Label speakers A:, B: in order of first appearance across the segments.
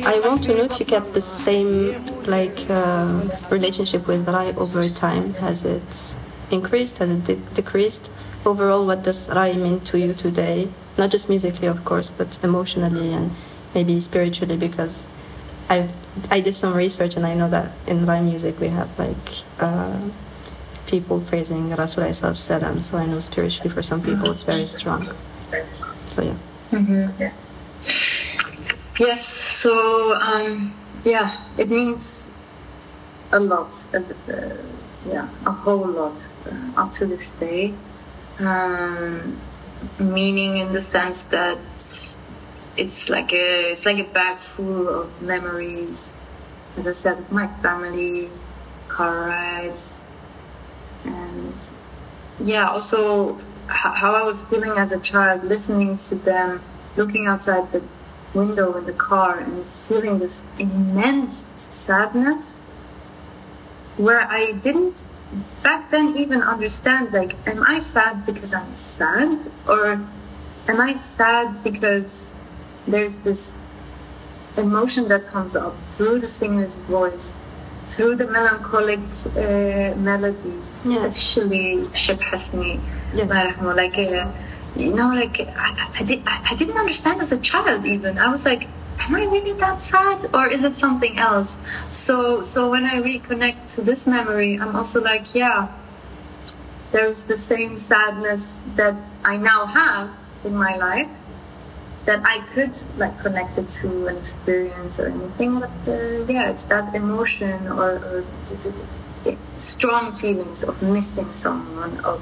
A: I want to know if you kept the same relationship with Rai over time. Has it increased? Has it decreased? Overall, what does Rai mean to you today? Not just musically, of course, but emotionally and maybe spiritually, because I did some research and I know that in Rai music we have people praising Rasul Salam, so I know spiritually for some people it's very strong. So yeah.
B: Mm-hmm. Yeah. Yes, so it means a lot, a whole lot up to this day. Meaning in the sense that it's like a bag full of memories, as I said, of my family, car rides, and also how I was feeling as a child, listening to them, looking outside the window in the car and feeling this immense sadness, where I didn't back then even understand, am I sad because I'm sad, or am I sad because there's this emotion that comes up through the singer's voice, through the melancholic melodies, especially Sheb Hasni. Yes. I didn't understand as a child even. I was like, am I really that sad, or is it something else? So when I reconnect to this memory, I'm also like, there's the same sadness that I now have in my life, that I could connect it to an experience or anything, but it's that emotion or strong feelings of missing someone, of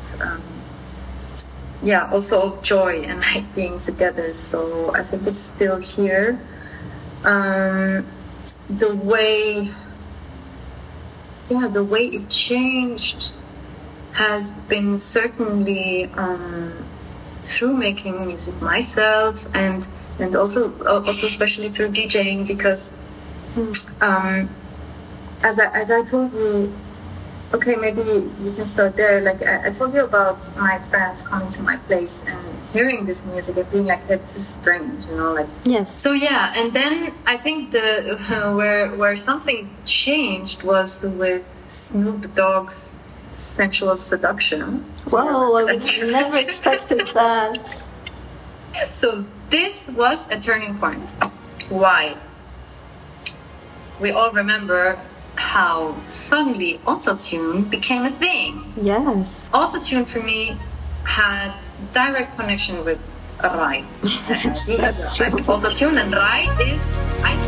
B: also of joy and being together. So I think it's still here. The way it changed has been certainly through making music myself, and also especially through DJing, because as I told you, okay, maybe you can start there. I told you about my friends coming to my place and hearing this music and being like, this is strange,
A: Yes.
B: So and then I think where something changed was with Snoop Dogg's Sensual Seduction.
A: Wow, I never expected that.
B: So this was a turning point. Why? We all remember how suddenly autotune became a thing.
A: Yes.
B: Autotune for me had direct connection with Rai.
A: Yes, that's true.
B: Autotune and Rai is